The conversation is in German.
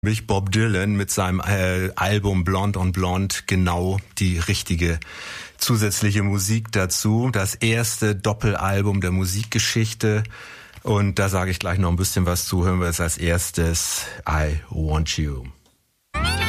mich Bob Dylan mit seinem Album Blonde on Blonde genau die richtige zusätzliche Musik dazu. Das erste Doppelalbum der Musikgeschichte. Und da sage ich gleich noch ein bisschen was zu. Hören wir es als erstes I Want You.